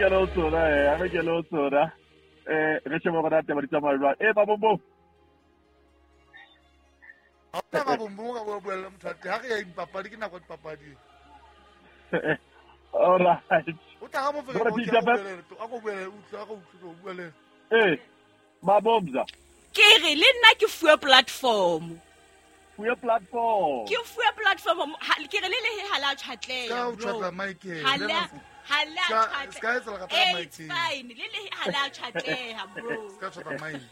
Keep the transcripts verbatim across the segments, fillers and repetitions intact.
ke lo tsona e a ke lo tsona eh re sheba bona taba di tsamaya jwang eh babombo ha ba bombo ka bo boela mthate ha re ya impapadi ke nako dipapadi all right o tla ga mo fere Bro, go Peter ke Pan. go boela a go boela o tla go go boela eh babomza ke re le nna ke fuwe platform fuye platform ke fuwe platform ha- ke re le le ha la tšhatleya ka o bro. tshwatla mic Ha la- ha la Ska- tšhatleya. ska etsa le ka tla Eh, mic. it's fine le le ha la tšhatleya bro ska tshwatla mic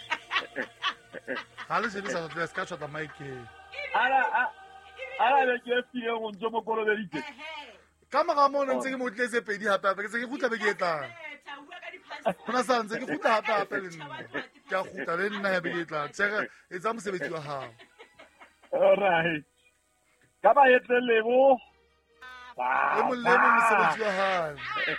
ha le se sa tla ska tshwatla mic ala ala le ke fiye go ntse mo kolo beditse Ehe. ka maga mo ntse ke mo tletse pedi hape hape ke se ke gutla be ke tla Etsa, bua ka di-passport. gona sa ntse ke gutla hape hape le nna ke a gutla le nna ya be ke tla tsega etsa mosebetsi wa hao all right ka ba etse lebo le mo le mo mosebetsi wa hao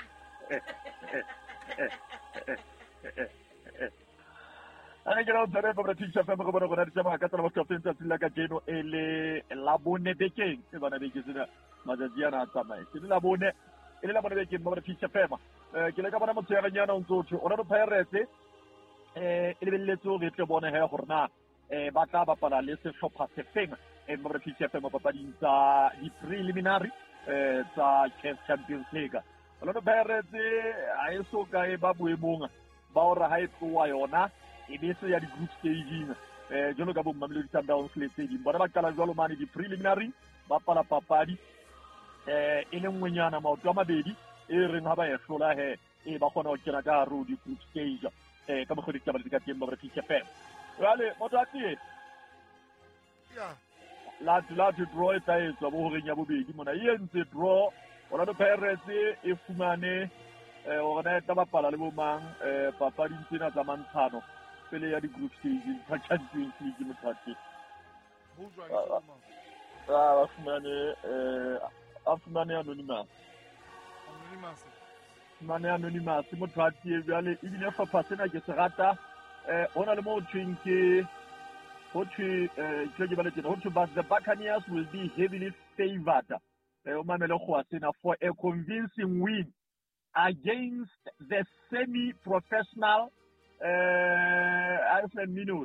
ane ke la tsere go bratisha fa go bona go na di tsama ka tsela ba tsofeng tsa ka jeno e le la bone bekeng e bana beke tsena matsatsi ana a tsamaya ke la bone e le la bone bekeng ba bratisha fema eh ke le ka bona motho ya ganyana o ntse o na le pirates eh e lebelletse o re tle bone he gore na eh ba tla bapala le sehlopha se feng e ba bratisha fema papading tsa di preliminary eh tsa CAF Champions League lo no pirates a e so ka e ba boemong ba ora ha e tloa yona e bese ya di group staging eh jolo ka bo Mamelodi Sundowns le tse ding bona ba kala jwalo mane di preliminary ba pala papadi eh e le ngwenyana maoto a mabedi e reng ha ba e hlola he e ba kgona ho kena ka ro di group stage eh ka mogodi ka ba ka teng ba re F M jale motho a tie ya la la di draw e tsaetswa bo horeng ya bobedi mona e entse draw Orlando Pirates e fumane eh o rena ta bapala le bo mang eh papadi tsena tsa mantshano pele ya di group stage tsa Champions League mothate ho jwa ke soma ah ba fumane eh a fumane anonymous anonymous fumane anonymous mothate jale e bile fa pasena ke se rata eh ona le mo twing ke ho thwe eh ke ke baletse ho thwe but the Buccaneers will be heavily favored eh o mamele go a sena for a convincing win against the semi-professional uh, Iceland Minnows.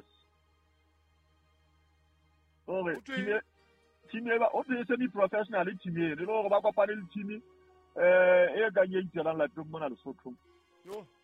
Oh, Okay. team eba o tse semi-professional team e le go ba kopane le team eh e ka ye itselang la teng mona le Sotho. yo